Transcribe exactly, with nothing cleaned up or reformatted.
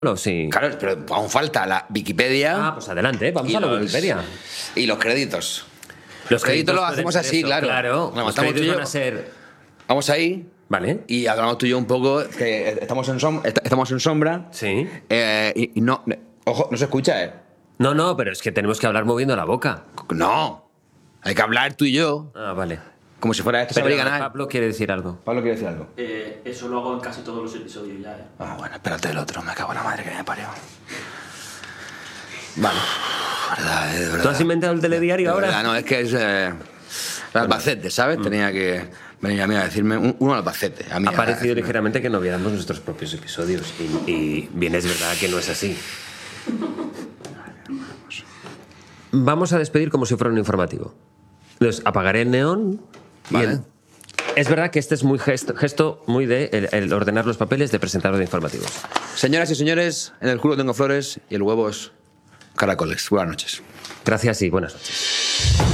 Sí. Claro, pero aún falta la Wikipedia. Ah, pues adelante, vamos y a la los- Wikipedia. Y los créditos. Los créditos los pueden hacemos ser así, eso, claro. Claro, Bueno, los estamos tú y créditos yo. van a ser... Vamos ahí. Vale. Y hablamos tú y yo un poco, que estamos en, som- est- estamos en sombra. Sí. eh, y, y no. Ojo, no se escucha, ¿eh? No, no, pero es que tenemos que hablar moviendo la boca. No. Hay que hablar tú y yo. Ah, vale. Como si fuera esto Pero se ganar. Pablo quiere decir algo. Pablo quiere decir algo. Eh, eso lo hago en casi todos los episodios ya, ¿eh? Ah, bueno, espérate el otro. Me cago en la madre que me parió. Vale. Verdad, eh, de verdad. ¿Tú has inventado el telediario De ahora? verdad, no, es que es. Eh, Albacete, ¿sabes? Mm. Tenía que venir a mí a decirme. Un, uno Albacete. A mí, Ha a parecido decirme. ligeramente que no viéramos nuestros propios episodios. Y, y bien es verdad que no es así. Vamos a despedir como si fuera un informativo. Entonces, apagaré el neón. y Vale. el- Es verdad que este es muy gesto, gesto muy de el, el ordenar los papeles de presentador de informativos. Señoras y señores, en el culo tengo flores y el huevo es caracoles. Buenas noches. Gracias y buenas noches.